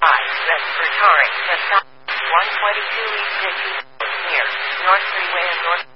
West for Torrey, the south 122 East 50 near North Freeway and North